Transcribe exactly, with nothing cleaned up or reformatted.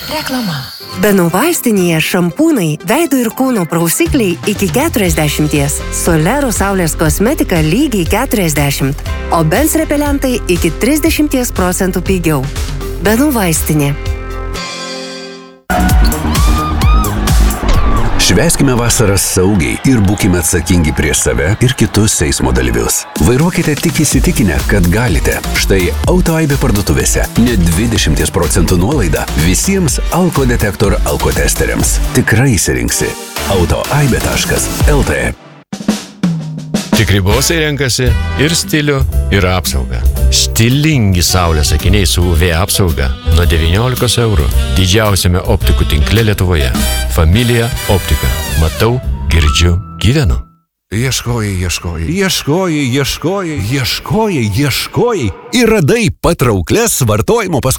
Reklama. Benų vaistinėje šampūnai, veido ir kūno prausikliai iki keturiasdešimt, Solero saulės kosmetika lygiai keturiasdešimt, o Benz repelentai iki trisdešimt procentų pigiau. Benų vaistinė. Švęskime vasarą saugiai ir būkime atsakingi prieš save ir kitus eismo dalyvius. Vairuokite tik įsitikinę, kad galite. Štai Autoaibė parduotuvėse net dvidešimt procentų nuolaida visiems alkodetektor alkotesteriams. Tikrai įsirinksi. autoaibė taškas el tė. Tikri bosai renkasi ir stilių, ir apsaugą. Stilingi saulės akiniai su U V apsauga nuo devyniolikos eurų. Didžiausiame optikų tinkle Lietuvoje. Familija optika. Matau, girdžiu, gyvenu. Ieškojai, ieškojai, ieškojai, ieškojai, ieškojai, ieškojai ir radai patrauklias vartojimo paskolas.